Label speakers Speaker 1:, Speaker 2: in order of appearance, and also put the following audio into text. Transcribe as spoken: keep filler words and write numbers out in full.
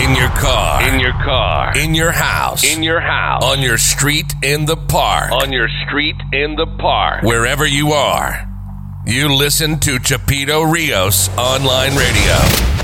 Speaker 1: In your car.
Speaker 2: In your car.
Speaker 1: In your house.
Speaker 2: In your house.
Speaker 1: On your street, in the park.
Speaker 2: On your street, in the park.
Speaker 1: Wherever you are, you listen to Chapito Rios Online Radio.